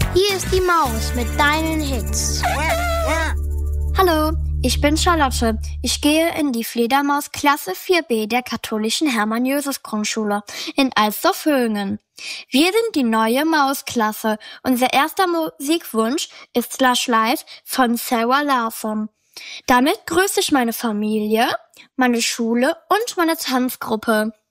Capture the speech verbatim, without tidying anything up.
Hier ist die Maus mit deinen Hits. Hallo, ich bin Charlotte. Ich gehe in die Fledermaus Klasse vier b der katholischen Hermann-Jöses-Grundschule in Alsdorf-Höhingen. Wir sind die neue Mausklasse. Unser erster Musikwunsch ist Slush Life von Sarah Larsson. Damit grüße ich meine Familie, meine Schule und meine Tanzgruppe.